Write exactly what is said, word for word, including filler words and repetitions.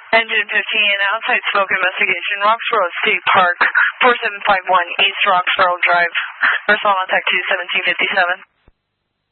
Engine fifteen, outside smoke investigation, Roxborough State Park, four seven five one East Roxborough Drive. First on attack two seventeen fifty-seven.